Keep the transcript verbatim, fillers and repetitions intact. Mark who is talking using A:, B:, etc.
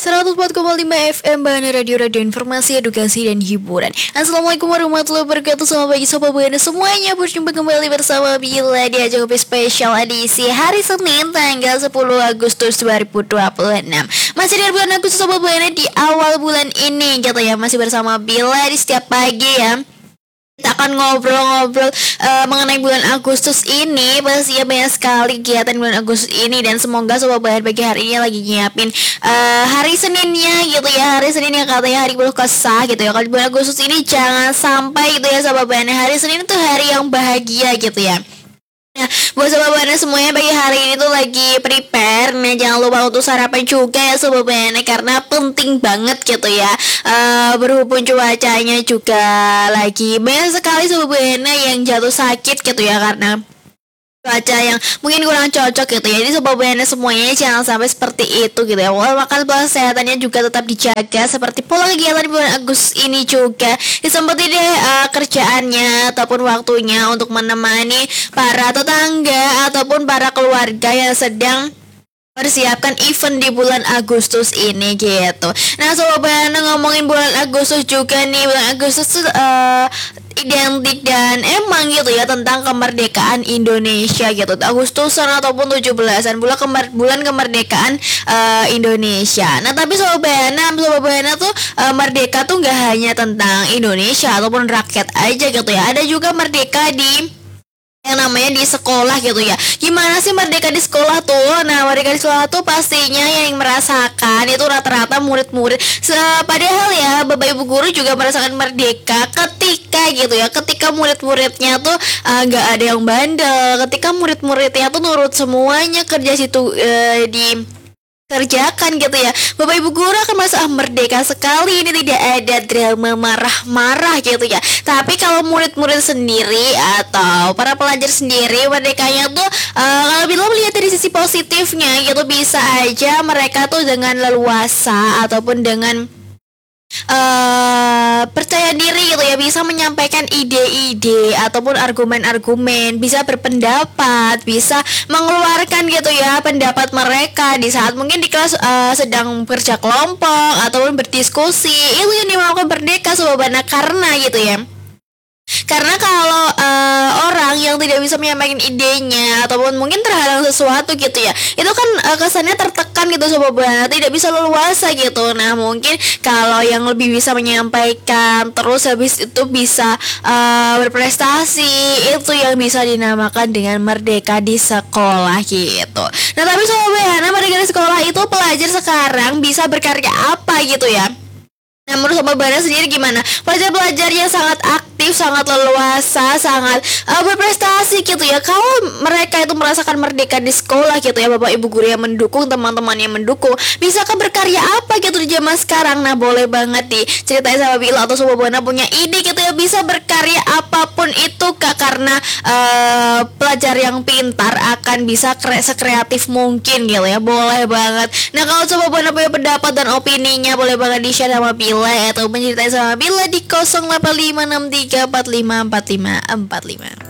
A: seratus empat koma lima F M Bahana Radio Radio Informasi, Edukasi, dan Hiburan. Assalamualaikum warahmatullahi wabarakatuh. Selamat pagi Sobat Bahana semuanya. Berjumpa kembali bersama Bila di Ajang Kopi Spesial edisi hari Senin tanggal sepuluh Agustus dua ribu dua puluh enam. Masih di bulan Agustus Sobat Bahana, di awal bulan ini gitu ya. Masih bersama Bila di setiap pagi ya. Kita akan ngobrol-ngobrol uh, mengenai bulan Agustus ini. Pastinya banyak sekali kegiatan bulan Agustus ini, dan semoga Sobat Bahar pagi hari ini lagi nyiapin uh, hari Seninnya gitu ya. Hari Senin yang katanya hari penuh kesah gitu ya. Kalau bulan Agustus ini jangan sampai gitu ya Sobat Bahar, hari Senin itu hari yang bahagia gitu ya. Nah, buat Sobat Bahana semuanya pagi hari ini tuh lagi prepare. Nah, jangan lupa untuk sarapan juga ya Sobat Bahana, karena penting banget gitu ya. uh, Berhubung cuacanya juga lagi banyak sekali Sobat Bahana yang jatuh sakit gitu ya, karena cuaca yang mungkin kurang cocok gitu ya. Jadi Sobat Bahana semuanya jangan sampai seperti itu gitu ya. Walau makan pola kesehatannya juga tetap dijaga, seperti pola kegiatan di bulan Agustus ini juga disempati deh uh, kerjaannya ataupun waktunya untuk menemani para tetangga ataupun para keluarga yang sedang persiapkan event di bulan Agustus ini gitu. Nah Sobat Bahana, ngomongin bulan Agustus juga nih. Bulan Agustus tuh uh, identik dan emang gitu ya tentang kemerdekaan Indonesia gitu. Agustusan ataupun tujuh belasan bulan kemer bulan kemerdekaan uh, Indonesia. Nah tapi Sobat Bahana, Sobat Bahana tuh uh, merdeka tuh nggak hanya tentang Indonesia ataupun rakyat aja gitu ya. Ada juga merdeka di yang namanya di sekolah gitu ya. Gimana sih merdeka di sekolah tuh? Nah, merdeka di sekolah tuh pastinya yang merasakan itu rata-rata murid-murid. Padahal ya Bapak Ibu guru juga merasakan merdeka ketika gitu ya, ketika murid-muridnya tuh nggak uh, ada yang bandel, ketika murid-muridnya tuh nurut semuanya, kerja situ uh, di kerjakan gitu ya. Bapak Ibu guru akan merasa ah, merdeka sekali, ini tidak ada drama marah-marah gitu ya. Tapi kalau murid-murid sendiri atau para pelajar sendiri, merdekanya tuh uh, kalau bila melihat dari sisi positifnya gitu, bisa aja mereka tuh dengan leluasa ataupun dengan Uh, percaya diri gitu ya, bisa menyampaikan ide-ide ataupun argumen-argumen, bisa berpendapat, bisa mengeluarkan gitu ya pendapat mereka di saat mungkin di kelas uh, sedang kerja kelompok ataupun berdiskusi. Itu yang dimaukan merdeka Sobat Bahana, karena gitu ya. Karena kalau uh, orang yang tidak bisa menyampaikan idenya ataupun mungkin terhalang sesuatu gitu ya, itu kan uh, kesannya tertekan gitu Sobat Bahana, tidak bisa leluasa gitu. Nah mungkin kalau yang lebih bisa menyampaikan terus habis itu bisa uh, berprestasi, itu yang bisa dinamakan dengan merdeka di sekolah gitu. Nah tapi Sobat Bahana, merdeka di sekolah itu pelajar sekarang bisa berkarya apa gitu ya. Nah menurut Sobat Bahana sendiri gimana? Pelajar-pelajar yang sangat aktif, sangat leluasa, sangat uh, berprestasi gitu ya. Kalau mereka itu merasakan merdeka di sekolah gitu ya, Bapak Ibu guru yang mendukung, teman-teman yang mendukung, bisakah berkarya apa gitu di zaman sekarang? Nah boleh banget diceritain sama Bila atau Sobat Bahana punya ide gitu ya, bisa berkarya apapun itu Kak, karena uh, pelajar yang pintar akan bisa kre- sekreatif mungkin gitu ya. Boleh banget. Nah kalau Sobat Bahana punya pendapat dan opininya, boleh banget di-share sama Bila atau menceritain sama Bila di nol delapan lima enam tiga empat lima empat lima empat lima.